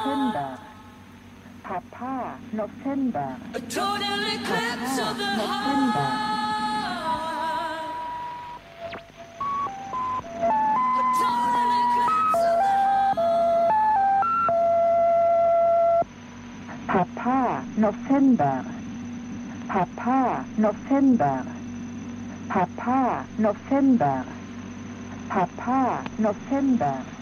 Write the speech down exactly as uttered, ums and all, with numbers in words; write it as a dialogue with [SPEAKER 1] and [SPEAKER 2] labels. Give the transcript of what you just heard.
[SPEAKER 1] November. Papa, November.
[SPEAKER 2] A total eclipse of the
[SPEAKER 1] November.
[SPEAKER 2] A total eclipse of the
[SPEAKER 1] Papa, November. Papa, November. Papa, November. Papa, November.